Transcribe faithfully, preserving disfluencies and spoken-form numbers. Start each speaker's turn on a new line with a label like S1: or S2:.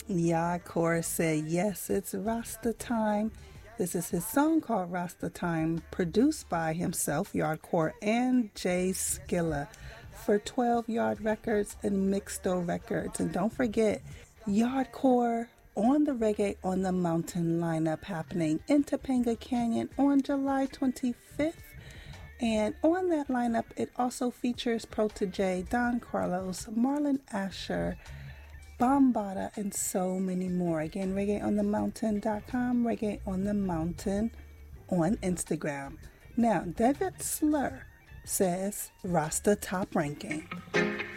S1: Yakor said, yes, it's Rasta Time. This is his song called Rasta Time, produced by himself, Yardcore, and Jay Skilla for twelve Yard Records and Mixto Records. And don't forget, Yardcore on the Reggae on the Mountain lineup happening in Topanga Canyon on July twenty-fifth. And on that lineup, it also features Protege, Don Carlos, Marlon Asher, Bombada, and so many more. Again, reggae on the mountain dot com, Reggae on the Mountain on Instagram. Now, David Slur says Rasta Top Ranking.